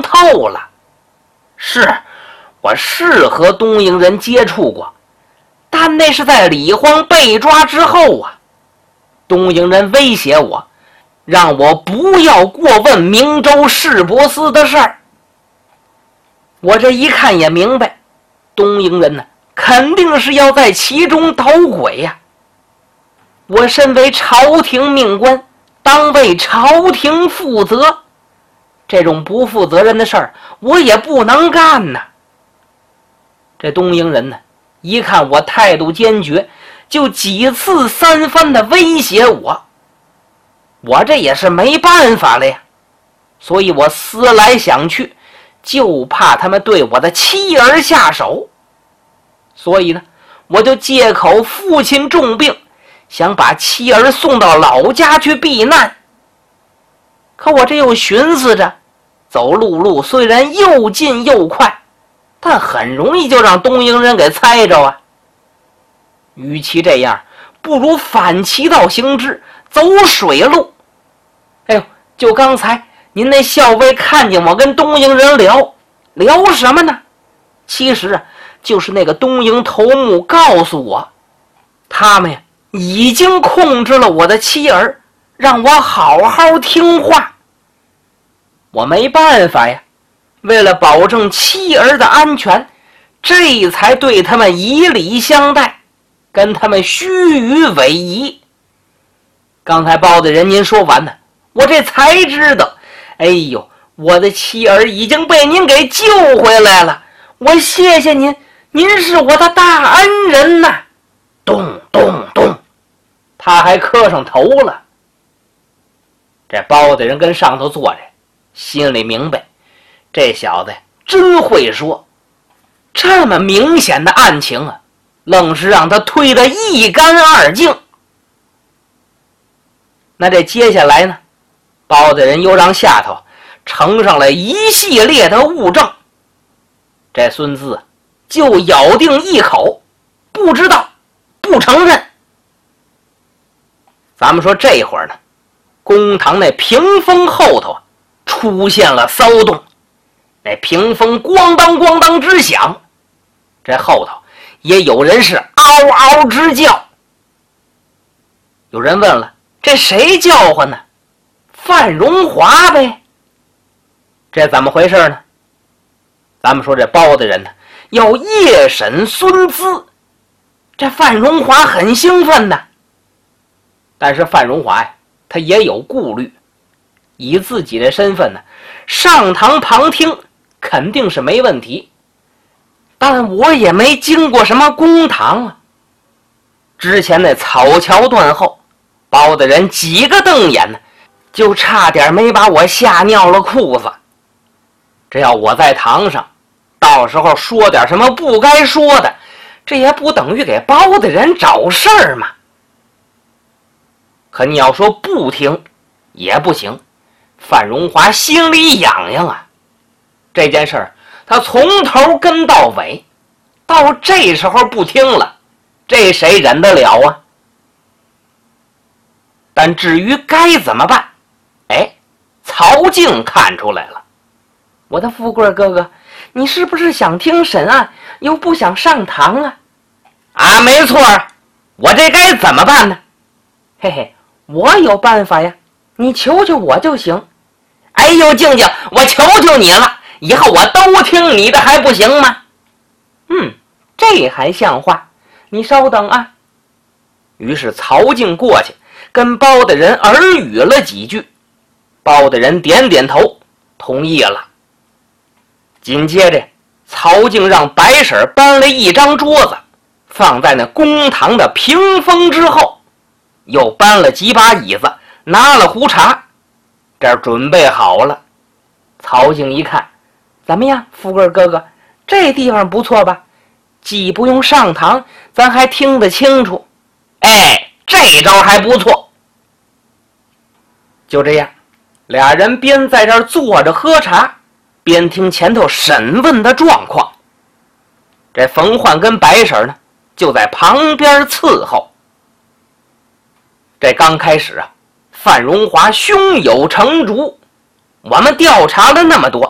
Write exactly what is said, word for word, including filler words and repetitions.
想透了。是，我是和东瀛人接触过，但那是在李荒被抓之后啊。东瀛人威胁我，让我不要过问明州市舶司的事儿。我这一看也明白，东瀛人呢，肯定是要在其中捣鬼呀、啊。我身为朝廷命官，当为朝廷负责，这种不负责任的事儿，我也不能干呐。这东瀛人呢，一看我态度坚决，就几次三番的威胁我。我这也是没办法了呀，所以我思来想去，就怕他们对我的妻儿下手，所以呢，我就借口父亲重病，想把妻儿送到老家去避难。可我这又寻思着，走陆路虽然又近又快，但很容易就让东瀛人给猜着啊。与其这样，不如反其道行之，走水路。哎呦，就刚才您那校尉看见我跟东瀛人聊聊什么呢？其实啊，就是那个东瀛头目告诉我，他们呀已经控制了我的妻儿，让我好好听话。我没办法呀，为了保证妻儿的安全，这才对他们以礼相待，跟他们虚与委蛇。刚才包大人您说完呢，我这才知道，哎呦，我的妻儿已经被您给救回来了，我谢谢您，您是我的大恩人呐！咚咚咚，他还磕上头了。这包大人跟上头坐着，心里明白，这小子真会说，这么明显的案情啊，愣是让他推得一干二净。那这接下来呢，包大人又让下头呈上了一系列的物证，这孙子就咬定一口，不知道，不承认。咱们说这会儿呢，公堂那屏风后头出现了骚动，那屏风咣当咣当直响，这后头也有人是嗷嗷直叫。有人问了，这谁叫唤呢？范荣华呗。这怎么回事呢？咱们说这包大人呢，要夜审孙资，这范荣华很兴奋的，但是范荣华呀，他也有顾虑，以自己的身份呢，上堂旁听肯定是没问题，但我也没经过什么公堂啊。之前那草桥断后，包大人几个瞪眼呢，就差点没把我吓尿了裤子。只要我在堂上，到时候说点什么不该说的，这也不等于给包大人找事儿嘛。可你要说不听也不行，范荣华心里痒痒啊。这件事儿他从头跟到尾，到这时候不听了，这谁忍得了啊？但至于该怎么办，哎，曹静看出来了。我的富贵哥哥，你是不是想听审案，又不想上堂啊？啊，没错，我这该怎么办呢？嘿嘿，我有办法呀，你求求我就行。哎呦，静静，我求求你了，以后我都听你的还不行吗？嗯，这还像话，你稍等啊。于是曹静过去跟包大人耳语了几句，包大人点点头同意了。紧接着曹静让白婶搬了一张桌子放在那公堂的屏风之后，又搬了几把椅子，拿了壶茶，这儿准备好了。曹静一看，怎么样，富贵哥哥，这地方不错吧？既不用上堂，咱还听得清楚。哎，这招还不错。就这样，俩人边在这儿坐着喝茶，边听前头审问的状况。这冯焕跟白婶呢，就在旁边伺候。这刚开始啊，范荣华胸有成竹，我们调查了那么多，